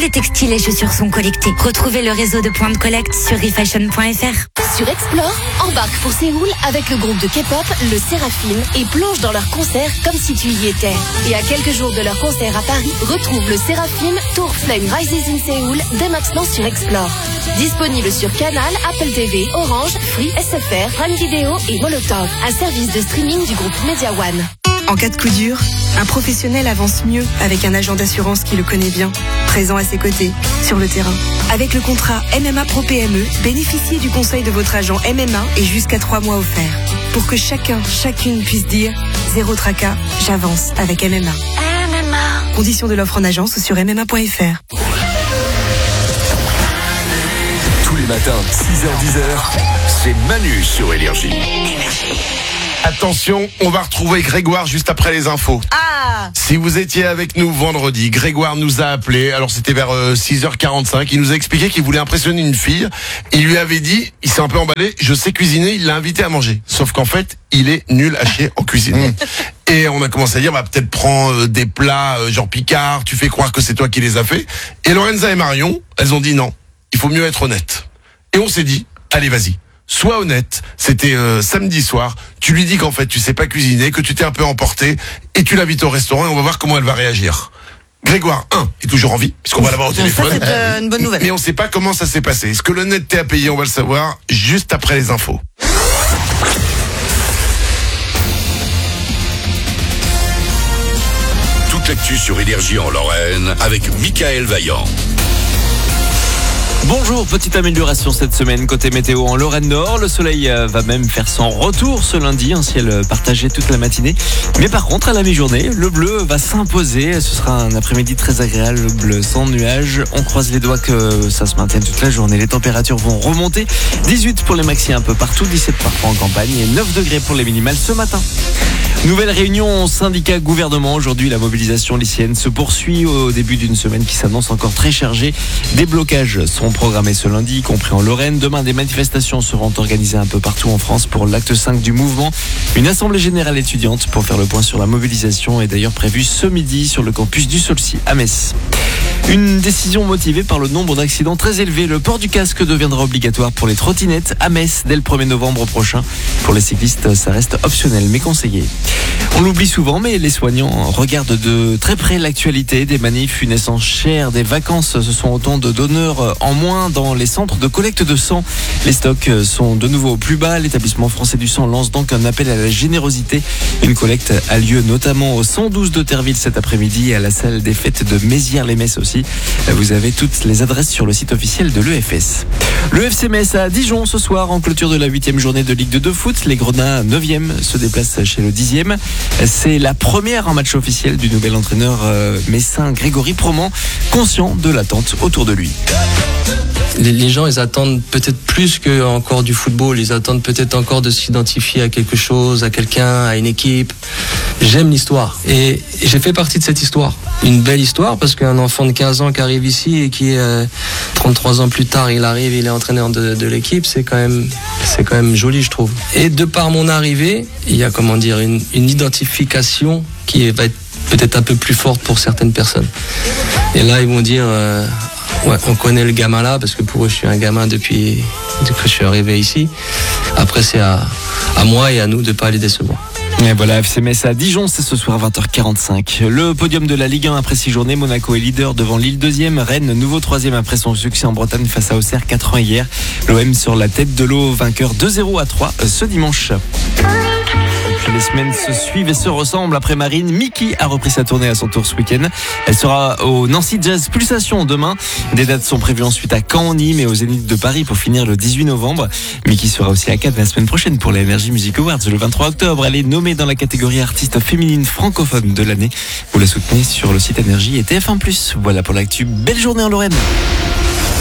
les textiles et chaussures sont collectés. Retrouvez le réseau de points de collecte sur refashion.fr. Sur Explore, embarque pour Séoul avec le groupe de K-pop, le Séraphim, et plonge dans leur concert comme si tu y étais. Et à quelques jours de leur concert à Paris, retrouve le Séraphim Tour Flame Rises in Séoul dès maintenant sur Explore. Disponible sur Canal, Apple TV, Orange, Free, SFR, Prime Video et Molotov, un service de streaming du groupe Media One. En cas de coup dur, un professionnel avance mieux avec un agent d'assurance qui le connaît bien, présent à ses côtés, sur le terrain. Avec le contrat MMA Pro PME, bénéficiez du conseil de votre agent MMA et jusqu'à 3 mois offerts. Pour que chacune puisse dire « Zéro tracas, j'avance avec MMA ». MMA. Conditions de l'offre en agence ou sur MMA.fr. Tous les matins, 6h-10h, c'est Manu sur Énergie. Attention, on va retrouver Grégoire juste après les infos. Si vous étiez avec nous vendredi, Grégoire nous a appelé, alors c'était vers 6h45, il nous a expliqué qu'il voulait impressionner une fille. Il lui avait dit, il s'est un peu emballé, je sais cuisiner, il l'a invité à manger. Sauf qu'en fait, il est nul à chier en cuisine. Et on a commencé à dire, bah peut-être prends des plats genre Picard, tu fais croire que c'est toi qui les as fait. Et Lorenza et Marion, elles ont dit non, il faut mieux être honnête. Et on s'est dit, allez vas-y. Sois honnête, c'était samedi soir, tu lui dis qu'en fait tu sais pas cuisiner, que tu t'es un peu emporté et tu l'invites au restaurant et on va voir comment elle va réagir. Grégoire, est toujours en vie, puisqu'on va l'avoir au téléphone. Ça, c'est une bonne nouvelle. Mais on sait pas comment ça s'est passé. Est-ce que l'honnêteté a payé? On va le savoir juste après les infos. Toute l'actu sur Énergie en Lorraine avec Michael Vaillant. Bonjour, petite amélioration cette semaine côté météo en Lorraine Nord. Le soleil va même faire son retour ce lundi, un ciel partagé toute la matinée. Mais par contre, à la mi-journée, le bleu va s'imposer. Ce sera un après-midi très agréable, sans nuages. On croise les doigts que ça se maintienne toute la journée. Les températures vont remonter. 18 pour les maxi un peu partout, 17 parfois en campagne et 9 degrés pour les minimales ce matin. Nouvelle réunion syndicat-gouvernement. Aujourd'hui, la mobilisation lycéenne se poursuit au début d'une semaine qui s'annonce encore très chargée. Des blocages sont programmés ce lundi, y compris en Lorraine. Demain, des manifestations seront organisées un peu partout en France pour l'acte 5 du mouvement. Une assemblée générale étudiante pour faire le point sur la mobilisation est d'ailleurs prévue ce midi sur le campus du Saulcy à Metz. Une décision motivée par le nombre d'accidents très élevé. Le port du casque deviendra obligatoire pour les trottinettes à Metz dès le 1er novembre prochain. Pour les cyclistes, ça reste optionnel mais conseillé. On l'oublie souvent, mais les soignants regardent de très près l'actualité. Des manifs, une essence chère, des vacances, ce sont autant de donneurs en moins dans les centres de collecte de sang. Les stocks sont de nouveau au plus bas. L'établissement français du sang lance donc un appel à la générosité. Une collecte a lieu notamment au 112 de Terville cet après-midi et à la salle des fêtes de Mézières-les-Messes aussi. Vous avez toutes les adresses sur le site officiel de l'EFS. Le FC Metz à Dijon ce soir en clôture de la 8e journée de Ligue 2 de foot. Les Grenats 9e se déplacent chez le 10e. C'est la première en match officiel du nouvel entraîneur messin Grégory Proman, conscient de l'attente autour de lui. Les gens, ils attendent peut-être plus que encore du football. Ils attendent peut-être encore de s'identifier à quelque chose, à quelqu'un, à une équipe. J'aime l'histoire et j'ai fait partie de cette histoire. Une belle histoire parce qu'un enfant de 15 ans qui arrive ici et qui 33 ans plus tard, il arrive, il est entraîneur de l'équipe, c'est quand même joli, je trouve. Et de par mon arrivée, il y a une identification qui va être peut-être un peu plus forte pour certaines personnes. Et là, ils vont dire ouais, on connaît le gamin là parce que pour eux, je suis un gamin depuis que je suis arrivé ici. Après, c'est à moi et à nous de pas les décevoir. Et voilà, FC Metz à Dijon, c'est ce soir 20h45. Le podium de la Ligue 1 après 6 journées, Monaco est leader devant Lille 2e, Rennes nouveau 3e après son succès en Bretagne face à Auxerre 4 ans hier. L'OM sur la tête de l'eau, vainqueur 2-0 à 3 ce dimanche. Les semaines se suivent et se ressemblent. Après Marine, Miki a repris sa tournée à son tour ce week-end. Elle sera au Nancy Jazz Pulsation demain. Des dates sont prévues ensuite à Caen, Nîmes et au Zénith de Paris pour finir le 18 novembre. Miki sera aussi à Cannes la semaine prochaine pour les Energy Music Awards le 23 octobre. Elle est nommée dans la catégorie artiste féminine francophone de l'année. Vous la soutenez sur le site Énergie et TF1+. Voilà pour l'actu. Belle journée en Lorraine.